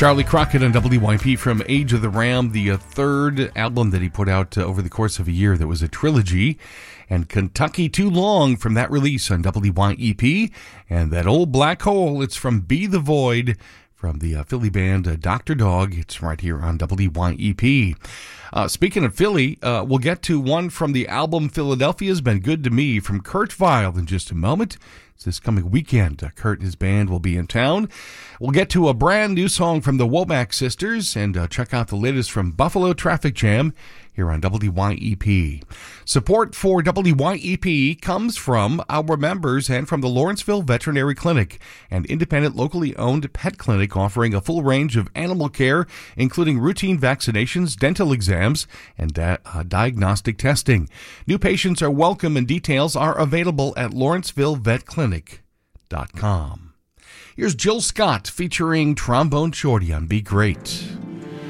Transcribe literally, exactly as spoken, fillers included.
Charlie Crockett on W Y P from Age of the Ram, the uh, third album that he put out uh, over the course of a year that was a trilogy. And Kentucky Too Long from that release on W Y E P. And that old black hole, it's from Be the Void from the uh, Philly band uh, Doctor Dog. It's right here on W Y E P. Uh, speaking of Philly, uh, we'll get to one from the album Philadelphia's Been Good to Me from Kurt Vile in just a moment. It's this coming weekend. Uh, Kurt and his band will be in town. We'll get to a brand new song from the Womack Sisters and uh, check out the latest from Buffalo Traffic Jam here on W Y E P. Support for W Y E P comes from our members and from the Lawrenceville Veterinary Clinic, an independent, locally owned pet clinic offering a full range of animal care, including routine vaccinations, dental exams, and da- uh, diagnostic testing. New patients are welcome and details are available at lawrenceville vet clinic dot com. Here's Jill Scott featuring Trombone Shorty on Be Great.